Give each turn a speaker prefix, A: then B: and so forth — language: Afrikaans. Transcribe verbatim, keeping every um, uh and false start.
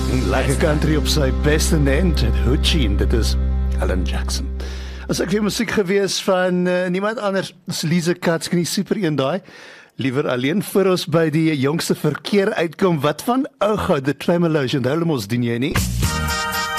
A: Like 'n country op sy beste net, Hoochie, en dit is Alan Jackson. As ek weer musiek gewees van uh, niemand anders as Lise Katz, kan nie super een daai. Liewer alleen voor ons by die jongste verkeer uitkom, wat van ou goud, the Tremolo's, en hulle mos dien jy nie?